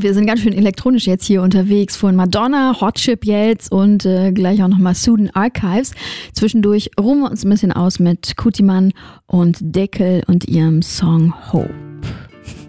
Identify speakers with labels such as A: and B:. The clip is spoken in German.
A: wir sind ganz schön elektronisch jetzt hier unterwegs. Von Madonna, Hot Chip jetzt und gleich auch nochmal Sudan Archives. Zwischendurch ruhen wir uns ein bisschen aus mit Kutiman und Deckel und ihrem Song Ho.